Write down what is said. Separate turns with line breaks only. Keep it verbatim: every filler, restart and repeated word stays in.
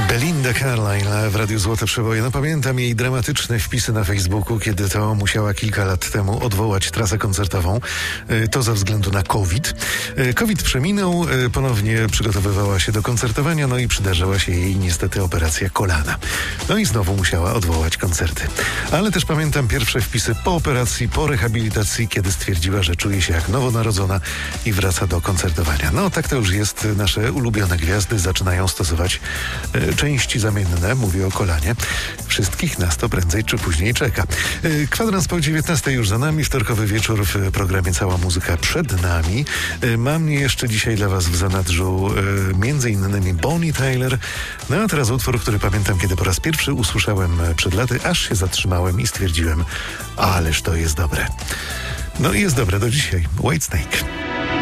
Belinda Carlisle w Radiu Złote Przeboje. No pamiętam jej dramatyczne wpisy na Facebooku, kiedy to musiała kilka lat temu odwołać trasę koncertową. To ze względu na COVID. COVID przeminął, ponownie przygotowywała się do koncertowania, no i przydarzyła się jej niestety operacja kolana. No i znowu musiała odwołać koncerty. Ale też pamiętam pierwsze wpisy po operacji, po rehabilitacji, kiedy stwierdziła, że czuje się jak nowonarodzona i wraca do koncertowania. No tak to już jest. Nasze ulubione gwiazdy zaczynają stosować części zamienne, mówię o kolanie. Wszystkich nas to prędzej czy później czeka. Kwadrans po dziewiętnastej już za nami, wtorkowy wieczór w programie Cała Muzyka przed nami. Mam jeszcze dzisiaj dla Was w zanadrzu między innymi Bonnie Tyler. No a teraz utwór, który pamiętam, kiedy po raz pierwszy usłyszałem przed laty, aż się zatrzymałem i stwierdziłem, ależ to jest dobre. No i jest dobre do dzisiaj. Whitesnake.